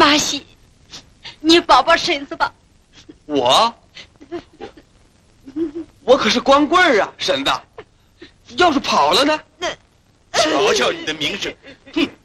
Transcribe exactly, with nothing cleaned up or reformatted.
阿喜，你保保身子吧。 我，我可是光棍儿啊，婶子。要是跑了呢？ 那， 瞧瞧你的名声，哼！